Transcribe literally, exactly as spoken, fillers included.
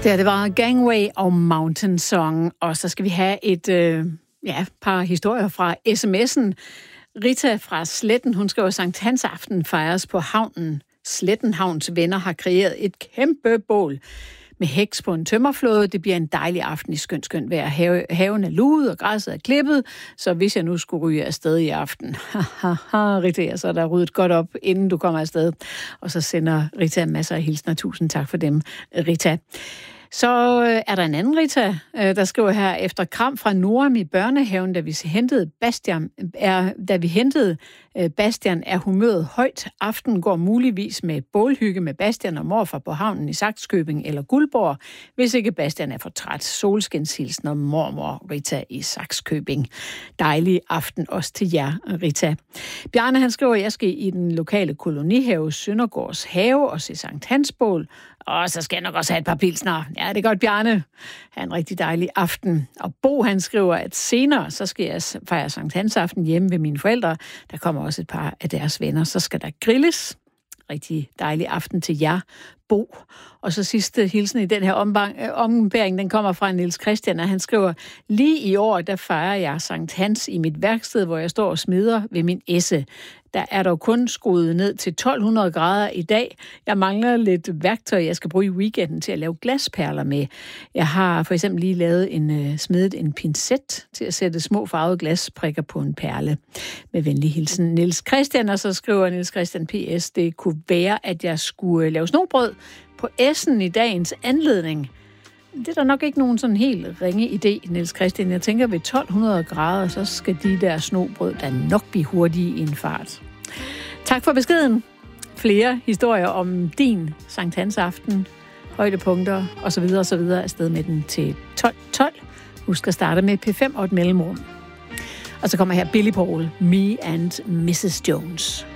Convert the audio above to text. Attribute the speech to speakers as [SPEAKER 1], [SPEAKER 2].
[SPEAKER 1] Det, det var Gangway og Mountain Song, og så skal vi have et øh, ja, par historier fra sms'en. Rita fra Sletten, hun skriver, Sankt Hans aften fejres på havnen. Slettenhavns venner har kreeret et kæmpe bål med heks på en tømmerflåde. Det bliver en dejlig aften i skønt, skønt vejr. Have, haven er luet, og græsset er klippet, så hvis jeg nu skulle ryge afsted i aften, haha, Rita, så er der ryddet godt op, inden du kommer afsted. Og så sender Rita masser af hilsner. Tusind tak for dem, Rita. Så er der en anden Rita, der skriver her, efter kram fra Noram i børnehaven, da vi hentede Bastian, er, da vi hentede Bastian, er humøret højt. Aften går muligvis med bålhygge med Bastian og morfar på havnen i Sakskøbing eller Guldborg, hvis ikke Bastian er for træt. Solskinshilsen og mormor Rita i Sakskøbing. Dejlig aften også til jer, Rita. Bjarne, han skriver, jeg skal i den lokale kolonihave Søndergårds have og se Sankt Hans bål. Og så skal jeg nok også have et par pilsner. Ja, det er godt, Bjarne. Ha' en rigtig dejlig aften. Og Bo, han skriver, at senere, så skal jeg fejre Sankt Hans aften hjemme ved mine forældre. Der kommer også et par af deres venner. Så skal der grilles. Rigtig dejlig aften til jer, Bo. Og så sidste hilsen i den her ombæring, den kommer fra Niels Christian, og han skriver, lige i år, der fejrer jeg Sankt Hans i mit værksted, hvor jeg står og smider ved min esse. Der er dog kun skruet ned til tolv hundrede grader i dag. Jeg mangler lidt værktøj, jeg skal bruge i weekenden til at lave glasperler med. Jeg har for eksempel lige lavet en, uh, smedet en pincet til at sætte små farvede glasprikker på en perle. Med venlig hilsen Niels Christian, og så skriver Niels Christian P S, det kunne være, at jeg skulle lave snobrød på Essen i dagens anledning. Det er der nok ikke nogen sådan helt ringe idé, Niels Christian. Jeg tænker, ved tolv hundrede grader, så skal de der snobrød da nok blive hurtige i en fart. Tak for beskeden. Flere historier om din Sankt Hans aften, højdepunkter osv. osv. afsted med den til tolv tolv. Husk at starte med P fem og et mellemrum. Og så kommer her Billy Paul, Me and missus Jones.